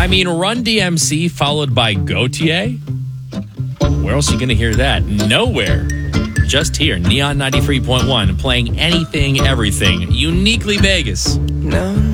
I mean, Run DMC followed by Gautier? Where else are you going to hear that? Nowhere. Just here, Neon 93.1, playing anything, everything. Uniquely Vegas. No.